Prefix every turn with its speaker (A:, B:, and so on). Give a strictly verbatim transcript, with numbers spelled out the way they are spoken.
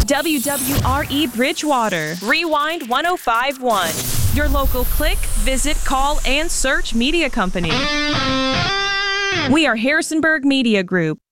A: W W R E Bridgewater, Rewind one oh five point one. Your local click, visit, call, and search media company. We are Harrisonburg Media Group.